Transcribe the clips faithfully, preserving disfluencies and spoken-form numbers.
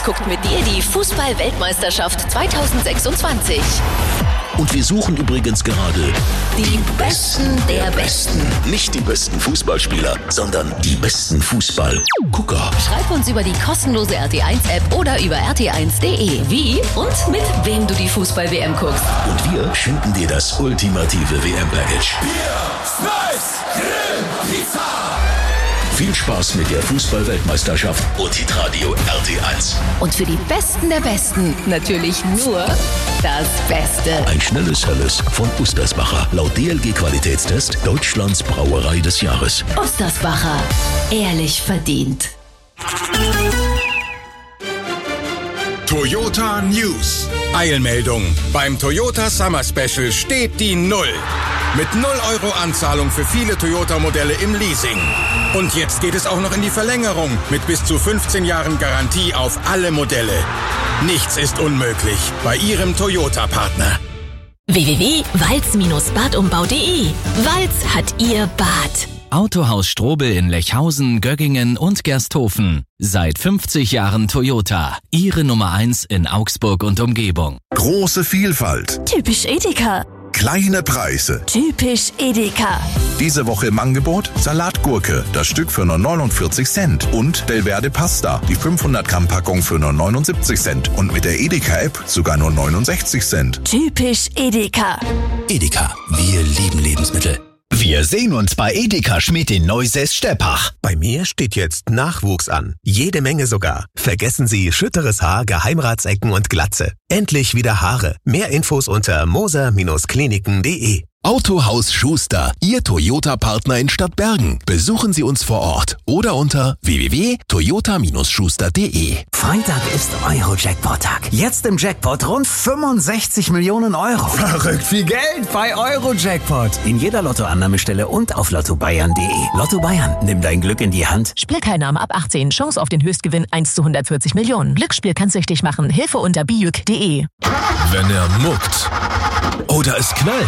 guckt mit dir die Fußball-Weltmeisterschaft zwanzig sechsundzwanzig. Und wir suchen übrigens gerade die Besten der Besten. nicht die besten Fußballspieler, sondern die besten Fußballgucker. Schreib uns über die kostenlose R T eins App oder über r t eins punkt d e, wie und mit wem du die Fußball-W M guckst. Und wir schenken dir das ultimative W M-Package. Bier, Schweiß, Grill, Pizza. Viel Spaß mit der Fußball-Weltmeisterschaft und Hitradio R T eins. Und für die Besten der Besten natürlich nur das Beste. Ein schnelles Helles von Ostersbacher. Laut D L G-Qualitätstest Deutschlands Brauerei des Jahres. Ostersbacher. Ehrlich verdient. Toyota News. Eilmeldung. Beim Toyota Summer Special steht die Null. Mit null Euro Anzahlung für viele Toyota-Modelle im Leasing. Und jetzt geht es auch noch in die Verlängerung mit bis zu fünfzehn Jahren Garantie auf alle Modelle. Nichts ist unmöglich bei Ihrem Toyota-Partner. w w w punkt walz badumbau punkt d e. Walz hat Ihr Bad. Autohaus Strobel in Lechhausen, Göggingen und Gersthofen. Seit fünfzig Jahren Toyota. Ihre Nummer eins in Augsburg und Umgebung. Große Vielfalt, Typisch Edeka. kleine Preise. Typisch Edeka. Diese Woche im Angebot Salatgurke, das Stück für nur neunundvierzig Cent. Und Belverde Pasta, die fünfhundert Gramm Packung für nur neunundsiebzig Cent. Und mit der Edeka-App sogar nur neunundsechzig Cent. Typisch Edeka. Edeka, wir lieben Lebensmittel. Wir sehen uns bei Edeka Schmidt in Neusäß-Steppach. Bei mir steht jetzt Nachwuchs an. Jede Menge sogar. Vergessen Sie schütteres Haar, Geheimratsecken und Glatze. Endlich wieder Haare. Mehr Infos unter moser Kliniken punkt de. Autohaus Schuster, Ihr Toyota-Partner in Stadtbergen. Besuchen Sie uns vor Ort oder unter w w w punkt toyota schuster punkt de. Freitag ist Euro-Jackpot-Tag. Jetzt im Jackpot rund fünfundsechzig Millionen Euro. Verrückt viel Geld bei Euro-Jackpot. In jeder Lottoannahmestelle und auf lotto bayern punkt de. Lotto Bayern, nimm dein Glück in die Hand. Spielteilnahme ab achtzehn. Chance auf den Höchstgewinn eins zu hundertvierzig Millionen. Glücksspiel kann süchtig machen. Hilfe unter bijuk punkt de. Wenn er muckt oder es knallt,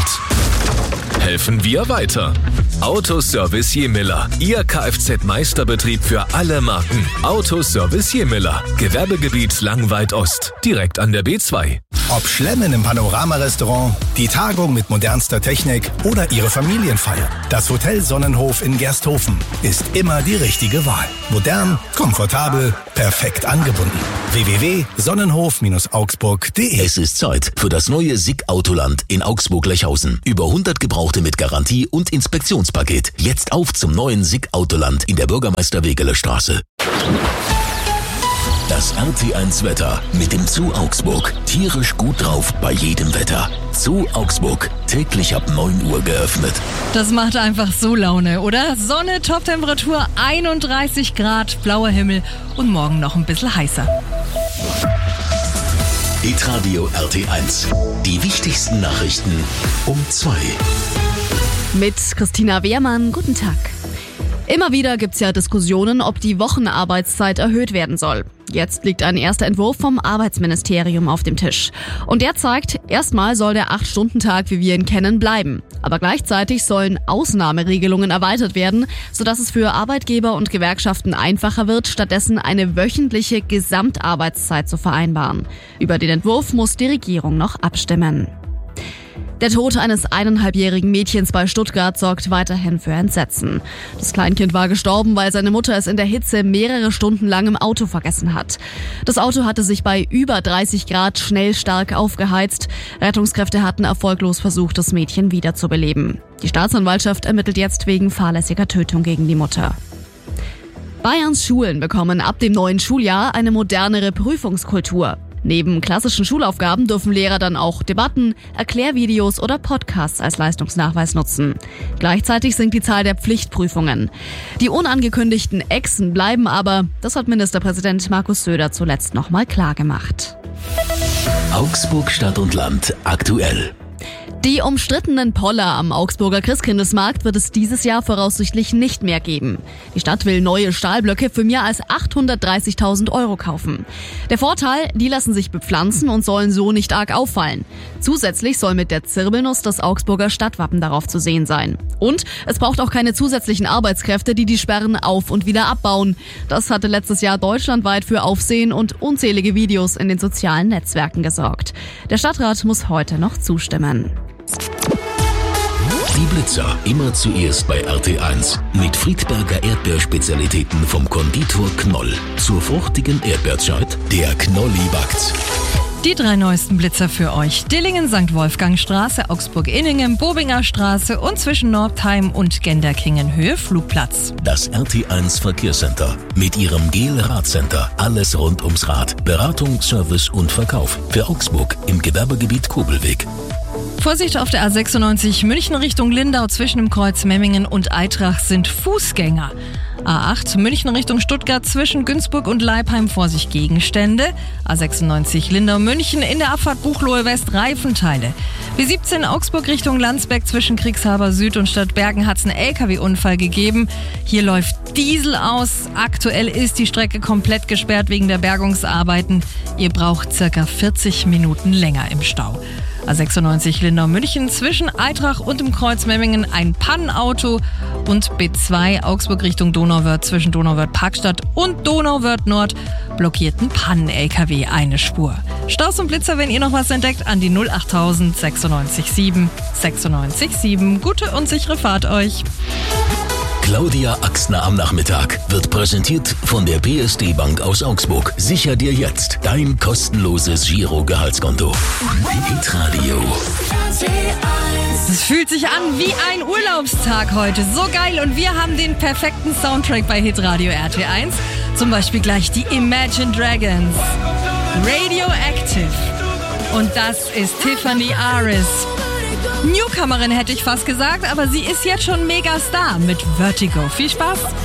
helfen wir weiter. Autoservice Jemiller. Ihr Kfz-Meisterbetrieb für alle Marken. Autoservice Jemiller. Gewerbegebiet Langweid Ost. Direkt an der B zwei. Ob Schlemmen im Panorama-Restaurant, die Tagung mit modernster Technik oder Ihre Familienfeier. Das Hotel Sonnenhof in Gersthofen ist immer die richtige Wahl. Modern, komfortabel, perfekt angebunden. w w w punkt sonnenhof augsburg punkt de. Es ist Zeit für das neue S I G Autoland in Augsburg-Lechhausen. Über hundert Gebrauchte mit Garantie und Inspektionspaket. Jetzt auf zum neuen S I G Autoland in der Bürgermeister-Wegeler-Straße. Das R T eins Wetter mit dem Zoo Augsburg. Tierisch gut drauf bei jedem Wetter. Zoo Augsburg. Täglich ab neun Uhr geöffnet. Das macht einfach so Laune, oder? Sonne, Toptemperatur einunddreißig Grad, blauer Himmel und morgen noch ein bisschen heißer. Hitradio R T eins. Die wichtigsten Nachrichten um zwei. Mit Christina Wehrmann, guten Tag. Immer wieder gibt's ja Diskussionen, ob die Wochenarbeitszeit erhöht werden soll. Jetzt liegt ein erster Entwurf vom Arbeitsministerium auf dem Tisch. Und der zeigt, erstmal soll der acht-Stunden-Tag, wie wir ihn kennen, bleiben. Aber gleichzeitig sollen Ausnahmeregelungen erweitert werden, sodass es für Arbeitgeber und Gewerkschaften einfacher wird, stattdessen eine wöchentliche Gesamtarbeitszeit zu vereinbaren. Über den Entwurf muss die Regierung noch abstimmen. Der Tod eines eineinhalbjährigen Mädchens bei Stuttgart sorgt weiterhin für Entsetzen. Das Kleinkind war gestorben, weil seine Mutter es in der Hitze mehrere Stunden lang im Auto vergessen hat. Das Auto hatte sich bei über dreißig Grad schnell stark aufgeheizt. Rettungskräfte hatten erfolglos versucht, das Mädchen wiederzubeleben. Die Staatsanwaltschaft ermittelt jetzt wegen fahrlässiger Tötung gegen die Mutter. Bayerns Schulen bekommen ab dem neuen Schuljahr eine modernere Prüfungskultur. Neben klassischen Schulaufgaben dürfen Lehrer dann auch Debatten, Erklärvideos oder Podcasts als Leistungsnachweis nutzen. Gleichzeitig sinkt die Zahl der Pflichtprüfungen. Die unangekündigten Exen bleiben aber, das hat Ministerpräsident Markus Söder zuletzt nochmal klargemacht. Augsburg Stadt und Land aktuell. Die umstrittenen Poller am Augsburger Christkindlesmarkt wird es dieses Jahr voraussichtlich nicht mehr geben. Die Stadt will neue Stahlblöcke für mehr als achthundertdreißigtausend Euro kaufen. Der Vorteil, die lassen sich bepflanzen und sollen so nicht arg auffallen. Zusätzlich soll mit der Zirbelnuss das Augsburger Stadtwappen darauf zu sehen sein. Und es braucht auch keine zusätzlichen Arbeitskräfte, die die Sperren auf- und wieder abbauen. Das hatte letztes Jahr deutschlandweit für Aufsehen und unzählige Videos in den sozialen Netzwerken gesorgt. Der Stadtrat muss heute noch zustimmen. Die Blitzer immer zuerst bei R T eins. Mit Friedberger Erdbeerspezialitäten vom Konditor Knoll. Zur fruchtigen Erdbeerzeit, der Knolli backt's. Die drei neuesten Blitzer für euch. Dillingen, Sankt Wolfgangstraße, Augsburg-Inningen, Bobinger Straße und zwischen Nordheim und Genderkingenhöhe Flugplatz. Das R T eins Verkehrscenter mit ihrem Gel-Radcenter. Alles rund ums Rad. Beratung, Service und Verkauf. Für Augsburg im Gewerbegebiet Kobelweg. Vorsicht auf der A sechsundneunzig München Richtung Lindau zwischen dem Kreuz Memmingen und Eitrach sind Fußgänger. A acht München Richtung Stuttgart zwischen Günzburg und Leipheim Vorsicht Gegenstände. A sechsundneunzig Lindau München in der Abfahrt Buchloe West Reifenteile. B siebzehn Augsburg Richtung Landsberg zwischen Kriegshaber Süd und Stadtbergen hat es einen L K W-Unfall gegeben. Hier läuft Diesel aus. Aktuell ist die Strecke komplett gesperrt wegen der Bergungsarbeiten. Ihr braucht circa vierzig Minuten länger im Stau. A sechsundneunzig Lindau München zwischen Eitrach und dem Kreuz Memmingen ein Pannenauto und B zwei Augsburg Richtung Donauwörth zwischen Donauwörth Parkstadt und Donauwörth Nord blockierten Pannen-L K W eine Spur. Staus und Blitzer, wenn ihr noch was entdeckt, an die null achttausend sechsundneunzig sieben sechsundneunzig sieben. Gute und sichere Fahrt euch. Claudia Axner am Nachmittag wird präsentiert von der P S D Bank aus Augsburg. Sicher dir jetzt dein kostenloses Giro-Gehaltskonto. Hitradio. Es fühlt sich an wie ein Urlaubstag heute. So geil. Und wir haben den perfekten Soundtrack bei Hitradio R T eins. Zum Beispiel gleich die Imagine Dragons. Radioactive. Und das ist Tiffany Aris. Newcomerin hätte ich fast gesagt, aber sie ist jetzt schon Megastar mit Vertigo. Viel Spaß!